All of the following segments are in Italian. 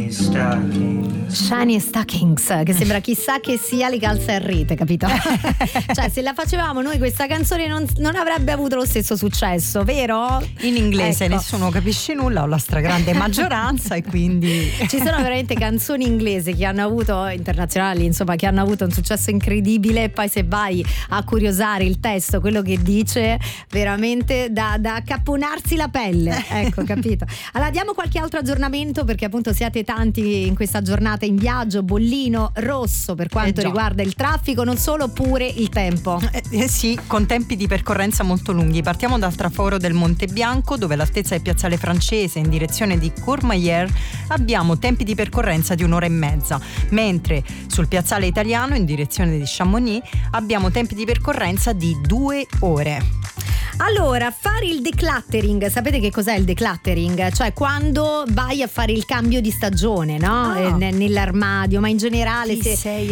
Shiny Stockings, che sembra chissà che sia le calze a rete, capito? Cioè, se la facevamo noi questa canzone non avrebbe avuto lo stesso successo, vero? In inglese ecco. Nessuno capisce nulla, o la stragrande maggioranza, e quindi ci sono veramente canzoni inglesi che hanno avuto, internazionali insomma, che hanno avuto un successo incredibile, e poi se vai a curiosare il testo, quello che dice, veramente da accapponarsi la pelle, ecco, capito? Allora diamo qualche altro aggiornamento, perché appunto siete tanti in questa giornata in viaggio, bollino rosso per quanto riguarda il traffico, non solo, pure il tempo. Sì, con tempi di percorrenza molto lunghi. Partiamo dal traforo del Monte Bianco, dove all'altezza del piazzale Francese in direzione di Courmayeur abbiamo tempi di percorrenza di 1 ora e mezza, mentre sul piazzale Italiano in direzione di Chamonix abbiamo tempi di percorrenza di 2 ore. Allora, fare il decluttering, sapete che cos'è il decluttering? Cioè quando vai a fare il cambio di stagione, no? Nell'armadio, ma in generale Ti sei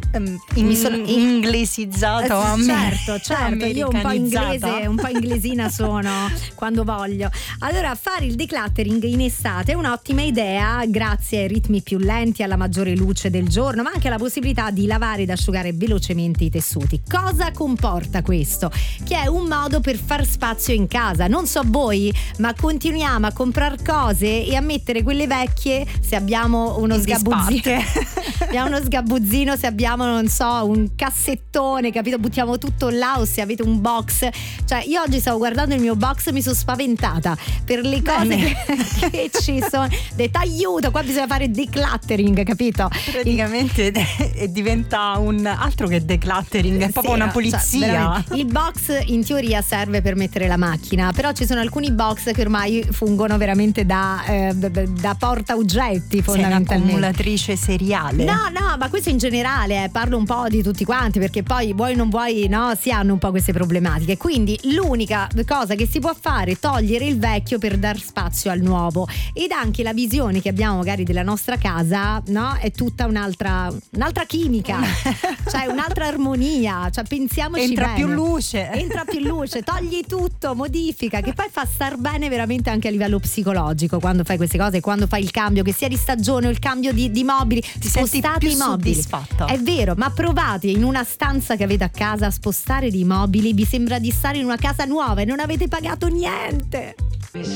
inglesizzato a me. Certo, io un po' inglese, un po' inglesina sono quando voglio. Allora, fare il decluttering in estate è un'ottima idea, grazie ai ritmi più lenti, alla maggiore luce del giorno, ma anche alla possibilità di lavare ed asciugare velocemente i tessuti. Cosa comporta questo? Che è un modo per far spazio in casa. Non so voi, ma continuiamo a comprare cose e a mettere quelle vecchie, se abbiamo uno sgabuzzino, abbiamo uno sgabuzzino, se abbiamo, non so, un cassettone, capito? Buttiamo tutto là, o se avete un box. Cioè, io oggi stavo guardando il mio box e mi sono spaventata per le cose che ci sono. Detto aiuto, qua bisogna fare decluttering, capito? Praticamente diventa un altro che decluttering, è proprio una pulizia. Cioè, il box in teoria serve per mettere la macchina, però ci sono alcuni box che ormai fungono veramente da porta oggetti, fondamentalmente. Sei un'accumulatrice seriale. No, ma questo in generale, parlo un po' di tutti quanti, perché poi vuoi non vuoi, no, si hanno un po' queste problematiche. Quindi l'unica cosa che si può fare è togliere il vecchio per dar spazio al nuovo, ed anche la visione che abbiamo magari della nostra casa, no, è tutta un'altra chimica, cioè un'altra armonia, cioè pensiamoci entra bene. Entra più luce, togli tutto, modifica, che poi fa star bene veramente anche a livello psicologico quando fai queste cose, quando fai il cambio, che sia di stagione o il cambio di mobili, ti senti più i mobili. soddisfatta. È vero, ma provate in una stanza che avete a casa a spostare dei mobili, vi sembra di stare in una casa nuova e non avete pagato niente.